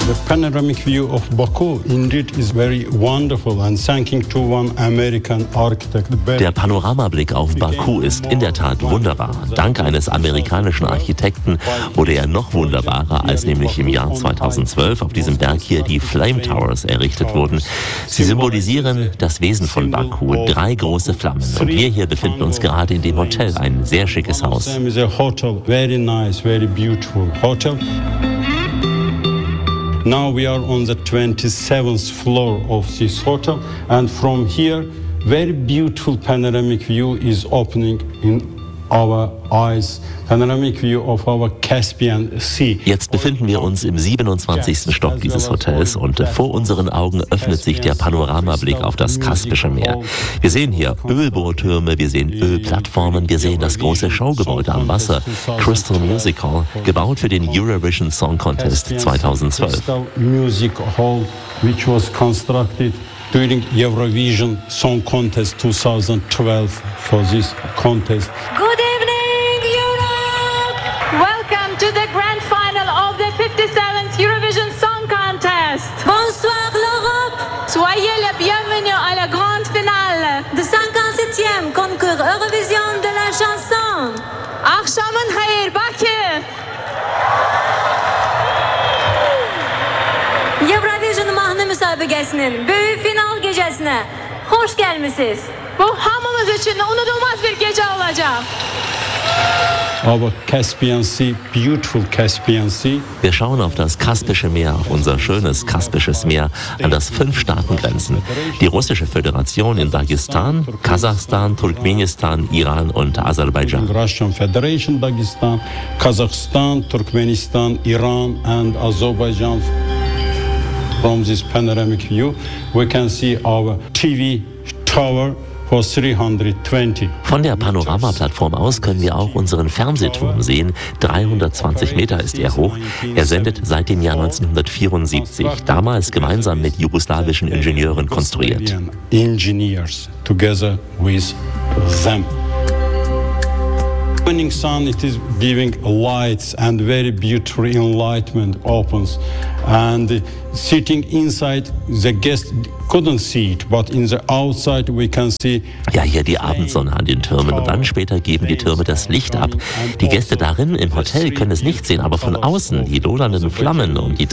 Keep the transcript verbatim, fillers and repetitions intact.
The panoramic view of Baku indeed is very wonderful and thanking to one American architect. Der Panoramablick auf Baku ist in der Tat wunderbar. Dank eines amerikanischen Architekten wurde er noch wunderbarer, als nämlich im Jahr zweitausendzwölf auf diesem Berg hier die Flame Towers errichtet wurden. Sie symbolisieren das Wesen von Baku, drei große Flammen. Und wir hier befinden uns gerade in dem Hotel, ein sehr schickes Haus. Very nice, very beautiful hotel. Now we are on the twenty-seventh floor of this hotel, and from here, very beautiful panoramic view is opening in our eyes. Panoramic view of our Caspian Sea. Jetzt befinden wir uns im siebenundzwanzigsten Stock dieses Hotels und vor unseren Augen öffnet sich der Panoramablick auf das Kaspische Meer. Wir sehen hier Ölbohrtürme, wir sehen Ölplattformen, wir sehen das große Showgebäude am Wasser, Crystal Music Hall, gebaut für den Eurovision Song Contest zweitausendzwölf. Music Hall, which was constructed during Eurovision Song Contest twenty twelve for this contest. Good evening, Europe! Welcome to the grand final of the fifty-seventh Eurovision Song Contest. Bonsoir l'Europe! Soyez les bienvenus à la grande finale. The cinquante-septième concours Eurovision de la chanson. Akşamın hayır Bakü. Eurovision mahnı müsabakasının büyük final gecesine hoş gelmişsiniz. Bu hamımız için unutulmaz bir gece olacak. Our Caspian Sea, beautiful Caspian Sea. Wir schauen auf das Kaspische Meer, auf unser schönes Kaspisches Meer, an das fünf Staaten grenzen. Die Russische Föderation in Dagestan, Kasachstan, Turkmenistan, Iran und Aserbaidschan. Russian Federation, Dagestan, Kazakhstan, Turkmenistan, Iran and Azerbaijan. From this panoramic view, we can see our T V tower. Von der Panoramaplattform aus können wir auch unseren Fernsehturm sehen. dreihundertzwanzig Meter ist er hoch. Er sendet seit dem Jahr neunzehnhundertvierundsiebzig, damals gemeinsam mit jugoslawischen Ingenieuren konstruiert. Engineers together with them. Evening sun, it is giving lights and very beautiful enlightenment opens, and sitting inside the guest couldn't see it, but in the outside we can see. Ja, hier die Abendsonne an den Türmen und dann später geben die Türme das Licht ab. Die Gäste darin im Hotel können es nicht sehen, aber von außen die lodernden Flammen und die